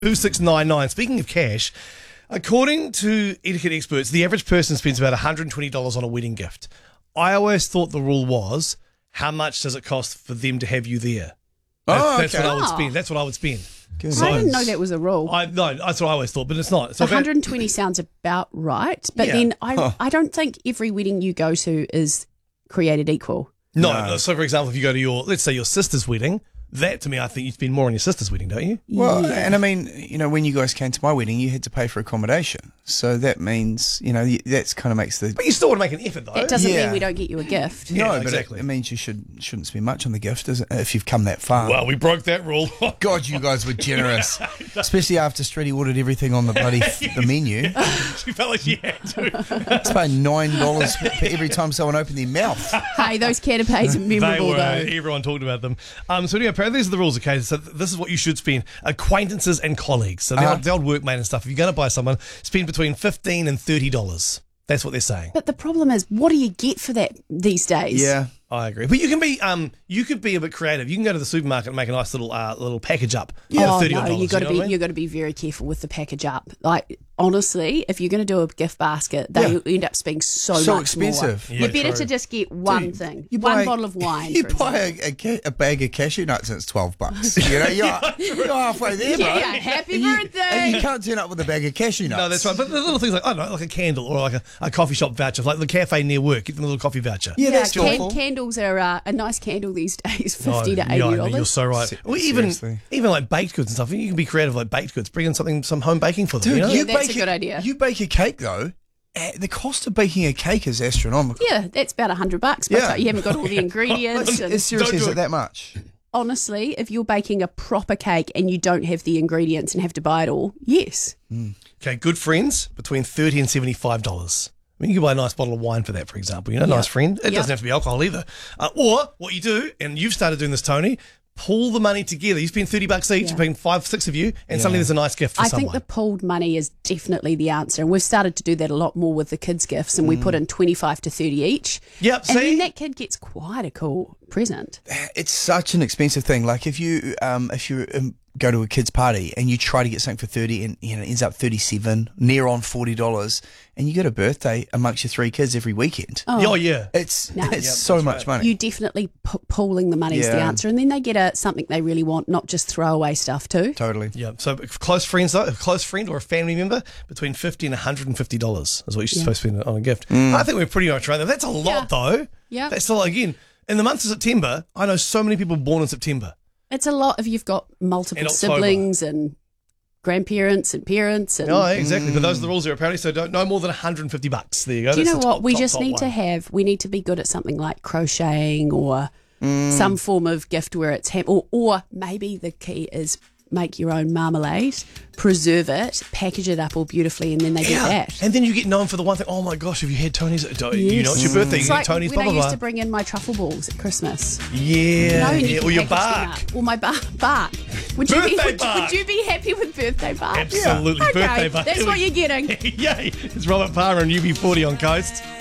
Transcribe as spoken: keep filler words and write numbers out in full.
two six nine nine. Speaking of cash, according to etiquette experts, the average person spends about one hundred twenty dollars on a wedding gift. I always thought the rule was, how much does it cost for them to have you there? That's, Oh, that's okay. what I would Oh. spend. That's what I would spend. Good. So- I didn't know that was a rule. I no, that's what I always thought, but it's not. So one hundred twenty sounds about right, but Yeah. then I Huh. I don't think every wedding you go to is created equal. no, No. no. So, for example, if you go to your, let's say your sister's wedding, that to me, I think you spend more on your sister's wedding, don't you? Well, Yeah. and I mean, you know, when you guys came to my wedding, you had to pay for accommodation. So that means, you know, that's kind of makes the... But you still want to make an effort, though. That doesn't Yeah. mean we don't get you a gift. Yeah, no, but exactly. it, it means you should, shouldn't spend much on the gift, does it, if you've come that far. Well, we broke that rule. God, you guys were generous. Especially after Stretty ordered everything on the bloody the menu. She felt like she had to. It's paying nine dollars every time someone opened their mouth. Hey, those canapes are They memorable were. though. Everyone talked about them. Um, so anyway, apparently these are the rules. Okay, so this is what you should spend: acquaintances and colleagues. So the, Uh-huh. old, the old workmate and stuff. If you're going to buy someone, spend between fifteen and thirty dollars. That's what they're saying. But the problem is, what do you get for that these days? Yeah. I agree, but you can be um, you could be a bit creative. You can go to the supermarket and make a nice little uh, little package up. Oh thirty no, dollars. you got to know be what I mean? you got to be very careful with the package up. Like honestly, if you're going to do a gift basket, they Yeah. end up being so, So much expensive. more. Yeah, You're better true. to just get one Dude, thing, you one buy- bottle of wine. You for buy example. a, a, ca- a bag of cashew nuts and it's twelve bucks. You know, you're, you're halfway there, bro. Yeah, happy And you- birthday. And you can't turn up with a bag of cashew nuts. No, that's right. But the little things like, I don't know, like a candle or like a, a coffee shop voucher, like the cafe near work, get them a little coffee voucher. Yeah, that's can- awful. candles are uh, a nice candle these days, fifty Oh, to eighty yeah, dollars. you're so right. Se- Or even seriously. even like baked goods and stuff. You can be creative like baked goods. Bring in something, some home baking for them. Dude, you know? Yeah, you that's bake a good idea. You bake a cake, though, eh, the cost of baking a cake is astronomical. Yeah, that's about a hundred bucks. But Yeah. you haven't got all the ingredients. and It's seriously, Don't is do it it. that much? honestly, if you're baking a proper cake and you don't have the ingredients and have to buy it all, yes. Okay, good friends between thirty and seventy five dollars. I mean, you can buy a nice bottle of wine for that, for example. You know, Yeah. nice friend. It Yeah. doesn't have to be alcohol either. Uh, or what you do, and you've started doing this, Tony. Pull the money together. You spend thirty bucks each, Yeah. you paying five, six of you, and suddenly there's a nice gift for I someone. think the pooled money is definitely the answer. And we've started to do that a lot more with the kids' gifts, and we put in twenty-five to thirty each. Yep, And see? then that kid gets quite a cool present. It's such an expensive thing. Like if you um, if you um, go to a kid's party and you try to get something for thirty and you know it ends up thirty-seven, near on forty dollars, and you get a birthday amongst your three kids every weekend. Oh, yeah. It's No. it's Yep, so that's much right. money. You definitely p- pooling the money is the Yeah. answer. And then they get a something they really want, not just throwaway stuff too. Totally. Yeah, so if close friends, though, a close friend or a family member, between fifty and one hundred fifty dollars is what you're supposed to spend on a gift. I think we're pretty much around there. That's a lot, Yeah. though. Yeah. That's still, again, in the month of September, I know so many people born in September. It's a lot if you've got multiple In October. siblings and grandparents and parents. And No, exactly. But those are the rules there, apparently. So don't no more than one hundred fifty bucks. There you go. do you That's know the what? top, we top, just top need one. to have, we need to be good at something like crocheting or some form of gift where it's, ham- or, or maybe the key is make your own marmalade, preserve it, package it up all beautifully, and then they get that. And then you get known for the one thing. Oh my gosh, have you had Tony's? do- You know, it's your birthday. It's You get like Tony's. when Blah I blah used blah. to bring in my truffle balls at Christmas. Yeah, No, and yeah. you Or your can package them bark. up. Or my bar- bark. Would you, be, Birthday would, bark. would you be happy with birthday bark? Absolutely, Okay, birthday bark. that's what you're getting. Yay! It's Robert Palmer and U B forty on Coast.